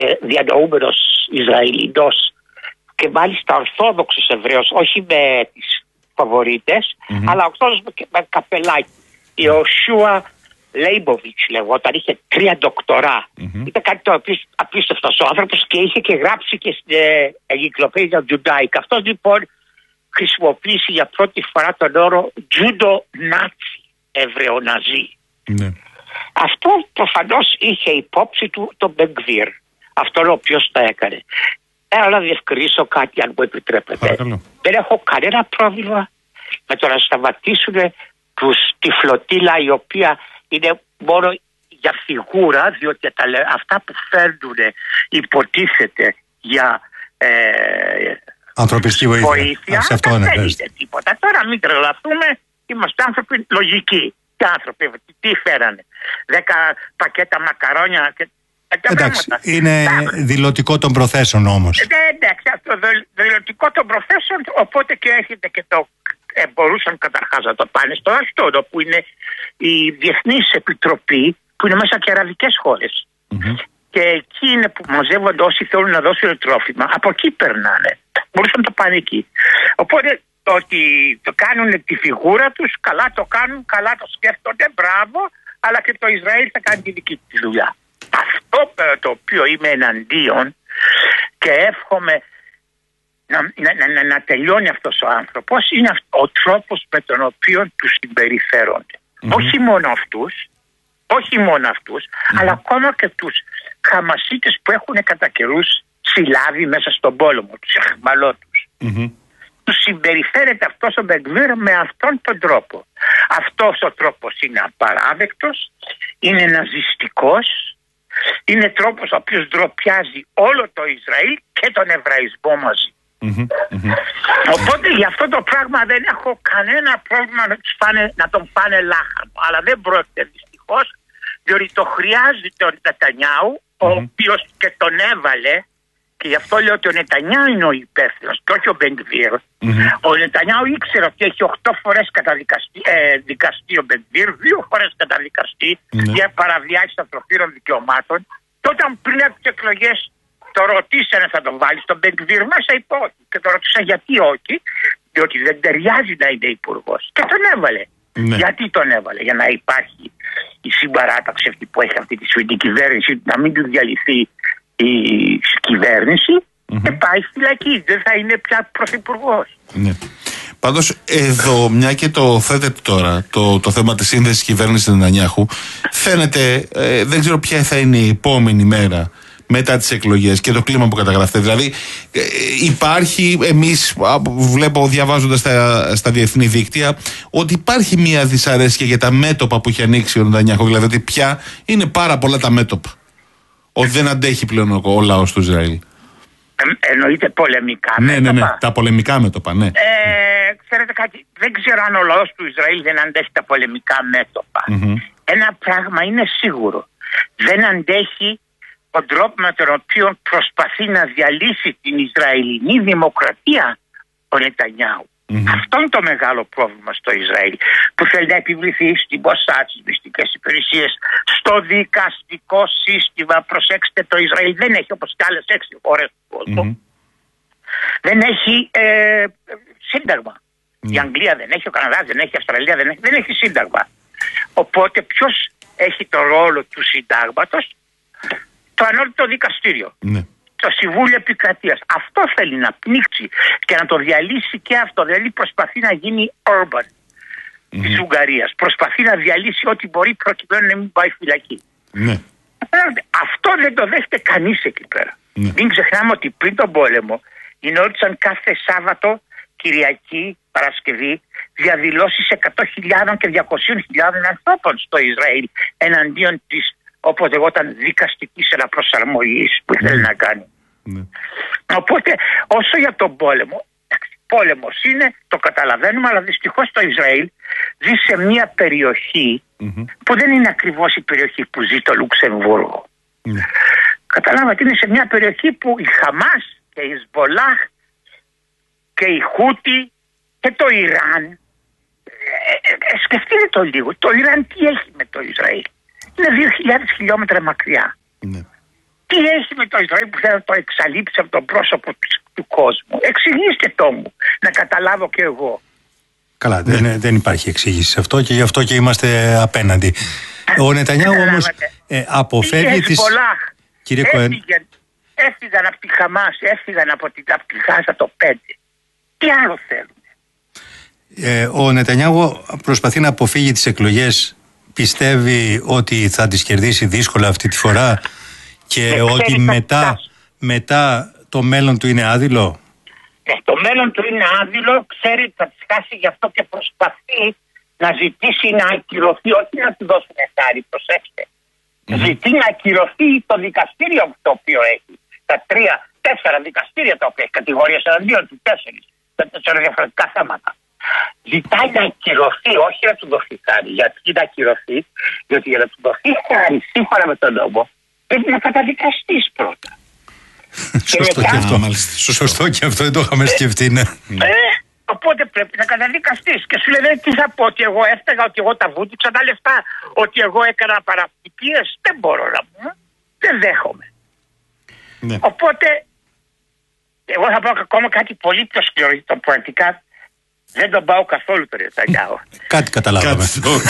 διανοούμενος Ισραηλινός και μάλιστα ορθόδοξος Εβραίος, όχι με τις φαβορίτες, αλλά ορθόδοξος με καπελάκι. Ιωσούα Λέιμποβιτς λεγόταν, είχε 3 ντοκτορά. Ήταν κάτι το απίστευτος ο άνθρωπος και είχε και γράψει και στην Εγκυκλοπαίδεια Τζουντάικα. Αυτός λοιπόν χρησιμοποίησε για πρώτη φορά τον όρο Τζούντο Νάτσι, Εβραιοναζί. Αυτό προφανώς είχε υπόψη του τον Μπενγκβίρ, αυτόν ο οποίος τα έκανε. Να διευκρινίσω κάτι, αν μου επιτρέπετε. Παρακαλώ. Δεν έχω κανένα πρόβλημα με το να σταματήσουν τη φλωτήλα, η οποία είναι μόνο για φιγούρα, διότι αυτά που φέρνουν υποτίθεται για ανθρωπιστική βοήθεια. Δεν είναι τίποτα. Τώρα μην τρελαθούμε, είμαστε άνθρωποι λογικοί. Τι άνθρωποι, τι φέρανε, 10 πακέτα μακαρόνια και εντάξει, είναι δηλωτικό των προθέσεων όμως. Εντάξει, αυτό δηλωτικό των προθέσεων, οπότε και έρχεται και το μπορούσαν καταρχάς να το πάνε στο Αστόντο, που είναι η Διεθνής Επιτροπή, που είναι μέσα και αραβικές χώρες. Και εκεί είναι που μαζεύονται όσοι θέλουν να δώσουν τρόφιμα. Από εκεί περνάνε. Μπορούσαν να το πάνε εκεί. Οπότε το ότι το κάνουν τη φιγούρα τους, καλά το κάνουν, καλά το σκέφτονται, μπράβο, αλλά και το Ισραήλ θα κάνει τη δική του δουλειά. Αυτό το οποίο είμαι εναντίον και εύχομαι να τελειώνει αυτός ο άνθρωπος είναι ο τρόπος με τον οποίο τους συμπεριφέρονται. Όχι μόνο αυτούς, αλλά ακόμα και τους Χαμασίτες που έχουν κατά καιρούς συλλάβει μέσα στον πόλεμο, τους εχμαλώτους. Τους συμπεριφέρεται αυτός ο Μπενγκβίρ με αυτόν τον τρόπο. Αυτός ο τρόπος είναι απαράδεκτος, είναι ναζιστικός, είναι τρόπος ο οποίος ντροπιάζει όλο το Ισραήλ και τον Εβραϊσμό μαζί. Οπότε για αυτό το πράγμα δεν έχω κανένα πρόβλημα να τον φάνε λάχανο. Αλλά δεν πρόκειται δυστυχώς, διότι το χρειάζεται ο Νετανιάου, ο οποίος και τον έβαλε, και γι' αυτό λέω ότι ο Νετανιάου είναι ο υπεύθυνος και όχι ο Μπενγκβίρ. Ο Νετανιάου ήξερε ότι έχει 8 φορές δικαστεί ο Μπενγκβίρ, 2 φορές καταδικαστεί για παραβιάσεις ανθρωπίνων δικαιωμάτων. Τότε πριν από τις εκλογές το ρωτήσανε θα τον βάλει στον Μπενγκβίρ μέσα, είπε όχι. Και το ρωτήσανε γιατί όχι, διότι δεν ταιριάζει να είναι υπουργός. Και τον έβαλε. Γιατί τον έβαλε? Για να υπάρχει η συμπαράταξη αυτή που έχει αυτή τη σφινή κυβέρνηση, να μην του διαλυθεί η κυβέρνηση και πάει φυλακή. Δεν θα είναι πια πρωθυπουργός. Πάντως εδώ, μια και το θέτετε τώρα το θέμα της σύνδεσης κυβέρνησης Νετανιάχου, φαίνεται, δεν ξέρω ποια θα είναι η επόμενη μέρα μετά τις εκλογές και το κλίμα που καταγράφεται. Δηλαδή υπάρχει, εμείς βλέπω διαβάζοντας στα διεθνή δίκτυα, ότι υπάρχει μια δυσαρέσκεια για τα μέτωπα που έχει ανοίξει ο Νετανιάχου. Δηλαδή ότι πια είναι πάρα πολλά τα μέτωπα. Ότι δεν αντέχει πλέον ο λαός του Ισραήλ. Εννοείται πολεμικά μέτωπα. Ναι, τα πολεμικά μέτωπα, ναι. Ξέρετε κάτι, δεν ξέρω αν ο λαός του Ισραήλ δεν αντέχει τα πολεμικά μέτωπα. Ένα πράγμα είναι σίγουρο. Δεν αντέχει τον τρόπο με τον οποίο προσπαθεί να διαλύσει την Ισραηλινή δημοκρατία ο Νετανιάου. Αυτό είναι το μεγάλο πρόβλημα στο Ισραήλ, που θέλει να επιβληθεί στην Μοσάντ, στις μυστικές υπηρεσίες, στο δικαστικό σύστημα. Προσέξτε, το Ισραήλ δεν έχει, όπως και άλλες 6 χώρες του κόσμου, δεν έχει σύνταγμα. Η Αγγλία δεν έχει, ο Καναδάς δεν έχει, η Αυστραλία δεν έχει σύνταγμα. Οπότε ποιος έχει το ρόλο του συντάγματος? Το ανώτατο δικαστήριο. Το Συμβούλιο Επικρατείας. Αυτό θέλει να πνίξει και να το διαλύσει και αυτό. Δηλαδή προσπαθεί να γίνει Orban της Ουγγαρίας. Προσπαθεί να διαλύσει ό,τι μπορεί προκειμένου να μην πάει φυλακή. Αυτό δεν το δέχεται κανείς εκεί πέρα. Μην ξεχνάμε ότι πριν τον πόλεμο γινόντουσαν κάθε Σάββατο, Κυριακή, Παρασκευή διαδηλώσεις 100.000 και 200.000 ανθρώπων στο Ισραήλ εναντίον της, όπως λεγόταν, δικαστικής αναπροσαρμογής που ήθελε να κάνει. Οπότε όσο για τον πόλεμο, πόλεμος είναι, το καταλαβαίνουμε, αλλά δυστυχώς το Ισραήλ ζει σε μια περιοχή που δεν είναι ακριβώς η περιοχή που ζει το Λουξεμβούργο. Καταλάβατε, είναι σε μια περιοχή που η Χαμάς και η Χεσμπολάχ και η Χούτι και το Ιράν, σκεφτείτε το λίγο, το Ιράν τι έχει με το Ισραήλ? Είναι 2.000 χιλιόμετρα μακριά. Τι έχει με το Ισραήλ που θέλει να το εξαλείψει από τον πρόσωπο του κόσμου? Εξηγήστε το μου, να καταλάβω και εγώ. Καλά, δεν υπάρχει εξήγηση σε αυτό και γι' αυτό και είμαστε απέναντι. Ο Νετανιάχου όμως αποφεύγει τις... Κύριε Κοέν, έφυγαν από τη Χαμάς, έφυγαν από τη Γάζα το 5. Τι άλλο θέλουν? Ο Νετανιάχου προσπαθεί να αποφύγει τις εκλογές. Πιστεύει ότι θα τις κερδίσει δύσκολα αυτή τη φορά και ότι μετά το μέλλον του είναι άδειλο. Το μέλλον του είναι άδειλο, ξέρει ότι θα τις χάσει, γι' αυτό και προσπαθεί να ζητήσει να ακυρωθεί, όχι να του δώσουν χάρη, προσέξτε. Ζητεί να ακυρωθεί το δικαστήριο το οποίο έχει. Τα 3-4 δικαστήρια τα οποία έχει, κατηγορίες εναντίον του, 4 διαφορετικά θέματα. Ζητάει να ακυρωθεί, όχι να του δοθεί χάρη. Γιατί να ακυρωθεί? Διότι για να του δοθεί χάρη, σύμφωνα με τον νόμο, πρέπει να καταδικαστείς πρώτα. Σωστό και αυτό, μάλιστα. Σωστό και αυτό, δεν το είχαμε σκεφτεί, ναι. Οπότε πρέπει να καταδικαστείς. Και σου λέει, τι θα πω, ότι εγώ έφταγα, ότι εγώ τα βούτυξα τα λεφτά, ότι εγώ έκανα παραπληκτίες? Δεν μπορώ να πω. Δεν δέχομαι. Ναι. Οπότε, εγώ θα πω ακόμα κάτι πολύ πιο σκληρό, το πολιτικά. Δεν τον πάω καθόλου το Νετανιάχου. Κάτι καταλάβαμε.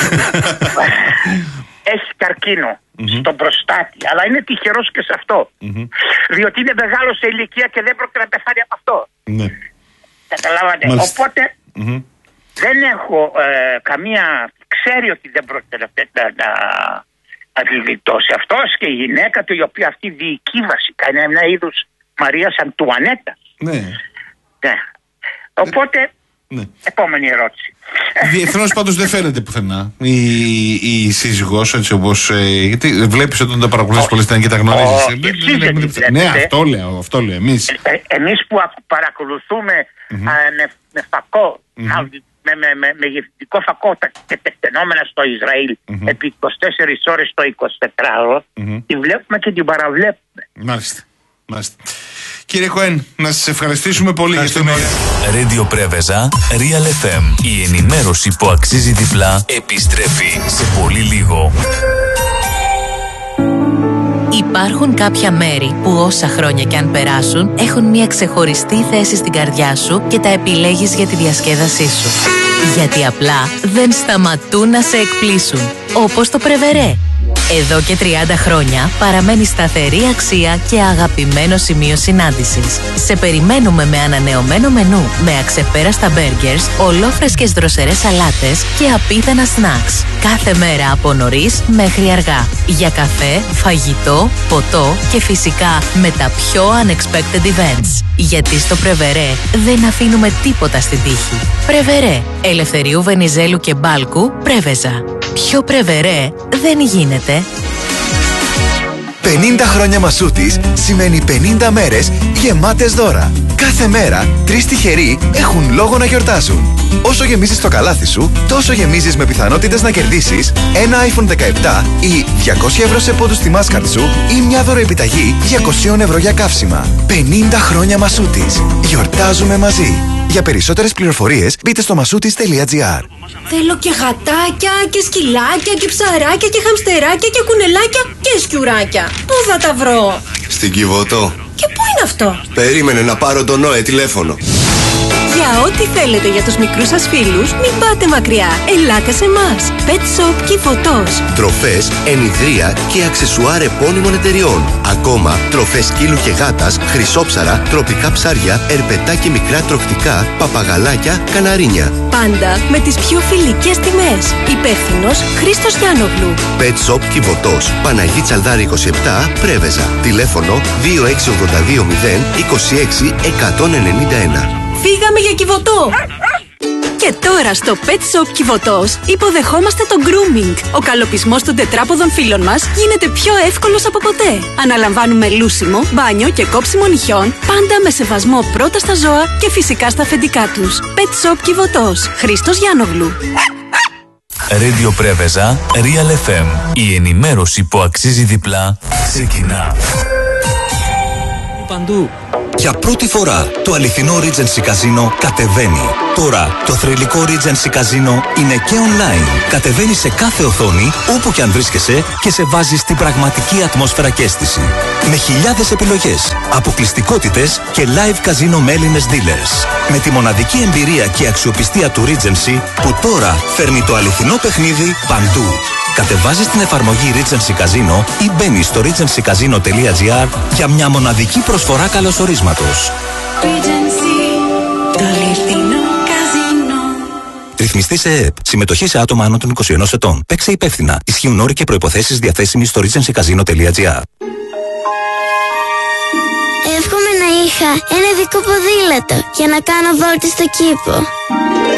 Έχει καρκίνο στον προστάτη, αλλά είναι τυχερός και σε αυτό. Διότι είναι μεγάλο σε ηλικία και δεν πρόκειται να πεθάνει από αυτό. Καταλάβατε. Οπότε δεν έχω καμία... Ξέρει ότι δεν πρόκειται να τη γλιτώσει αυτός και η γυναίκα του, η οποία αυτή διοικεί βασικά. Είναι ένα είδους Μαρίας Αντουανέτας. Ναι. Οπότε... Ναι. Επόμενη ερώτηση. Διεθνώς πάντως δεν φαίνεται πουθενά η σύζυγος, έτσι όπως. Γιατί βλέπεις όταν τα παρακολουθείς πολύ στενά και τα γνωρίζεις. Ναι, αυτό λέω εμείς. Εμείς που παρακολουθούμε με φακό, με γευτικό φακό και τεκτενόμενα στο Ισραήλ επί 24 ώρες το 24ωρο, τη βλέπουμε και την παραβλέπουμε. Μάλιστα. Κύριε Κοέν, να σας ευχαριστήσουμε πολύ για την ώρα. Radio Πρέβεζα, Real FM. Η ενημέρωση που αξίζει διπλά επιστρέφει σε πολύ λίγο. Υπάρχουν κάποια μέρη που όσα χρόνια κι αν περάσουν έχουν μια ξεχωριστή θέση στην καρδιά σου και τα επιλέγεις για τη διασκέδασή σου. Γιατί απλά δεν σταματούν να σε εκπλήσουν. Όπως το Πρεβερέ. Εδώ και 30 χρόνια παραμένει σταθερή αξία και αγαπημένο σημείο συνάντησης. Σε περιμένουμε με ανανεωμένο μενού, με αξεπέραστα μπέργκερς, ολόφρεσκες δροσερές σαλάτες και απίθανα σνακς. Κάθε μέρα από νωρίς μέχρι αργά. Για καφέ, φαγητό, ποτό και φυσικά με τα πιο unexpected events. Γιατί στο Πρεβερέ δεν αφήνουμε τίποτα στην τύχη. Πρεβερέ, Ελευθερίου Βενιζέλου και Μπάλκου, Πρέβεζα. Πιο Πρεβερέ δεν γίνεται. 50 χρόνια Μασούτης σημαίνει 50 μέρες γεμάτες δώρα. Κάθε μέρα 3 τυχεροί έχουν λόγο να γιορτάζουν. Όσο γεμίζεις το καλάθι σου, τόσο γεμίζεις με πιθανότητες να κερδίσεις ένα iPhone 17 ή 200 ευρώ σε πόντους στη Mastercard σου ή μια δωροεπιταγή 200 ευρώ για καύσιμα. 50 χρόνια Μασούτης. Γιορτάζουμε μαζί. Για περισσότερες πληροφορίες μπείτε στο masoutis.gr. Θέλω και γατάκια και σκυλάκια και ψαράκια και χαμστεράκια και κουνελάκια και σκιουράκια. Πού θα τα βρω? Στην Κιβωτό. Και πού είναι αυτό? Περίμενε να πάρω τον Νόε τηλέφωνο. Για ό,τι θέλετε για τους μικρούς σας φίλους, μην πάτε μακριά. Ελάτε σε εμάς. Pet Shop Κιβωτός. Τροφές, ενιδρία και αξεσουάρ επώνυμων εταιριών. Ακόμα τροφές σκύλου και γάτας, χρυσόψαρα, τροπικά ψάρια, ερπετά και μικρά τροκτικά, παπαγαλάκια, καναρίνια. Πάντα με τις πιο φιλικές τιμές. Υπεύθυνος Χρήστος Γιάννογλου. Pet Shop Κιβωτός. Παναγή Τσαλδάρη 27, Πρέβεζα. Τηλέφωνο 2682 026 191. Φύγαμε για Κιβωτό! Και τώρα στο Pet Shop Κιβωτός υποδεχόμαστε το grooming. Ο καλοπισμός των τετράποδων φίλων μας γίνεται πιο εύκολος από ποτέ. Αναλαμβάνουμε λούσιμο, μπάνιο και κόψιμο νυχιών, πάντα με σεβασμό πρώτα στα ζώα και φυσικά στα αφεντικά τους. Pet Shop Κιβωτός. Χρήστος Γιάννογλου. Radio Πρέβεζα, Real FM. Η ενημέρωση που αξίζει διπλά ξεκινά. Παντού. Για πρώτη φορά, το αληθινό Regency Casino κατεβαίνει. Τώρα, το θρυλικό Regency Casino είναι και online. Κατεβαίνει σε κάθε οθόνη, όπου και αν βρίσκεσαι, και σε βάζει στην πραγματική ατμόσφαιρα και αίσθηση. Με χιλιάδες επιλογές, αποκλειστικότητες και live casino με Έλληνες dealers. Με τη μοναδική εμπειρία και αξιοπιστία του Regency, που τώρα φέρνει το αληθινό παιχνίδι παντού. Κατεβάζεις την εφαρμογή Regency Casino ή μπαίνεις στο regencycasino.gr για μια μοναδική προσφορά καλωσορίσματος. Regency, το αληθινό καζίνο. Ρυθμιστή σε ΕΕΠ. Συμμετοχή σε άτομα άνω των 21 ετών. Παίξε υπεύθυνα. Ισχύουν όροι και προϋποθέσεις διαθέσιμοι στο regencycasino.gr. Εύχομαι να είχα ένα δικό ποδήλατο για να κάνω βόλτες στο κήπο.